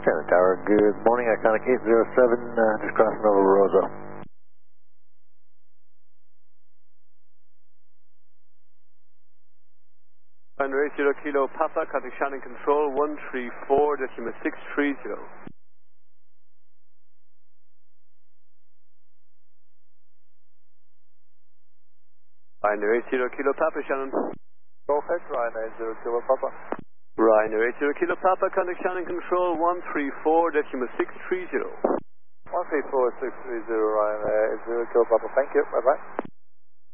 Shannon Tower, good morning, Iconic 807, just crossing over Rosa. Runway 80 Kilo Papa, contact Shannon Control 134.630. Runway 80 Kilo Papa, Shannon. Go ahead, Ryanair 80 Kilo Papa. Ryanair 80 Kilo Papa, contact Shannon Control 134.630. 134.630, Ryanair 80 Kilo Papa, thank you, bye bye.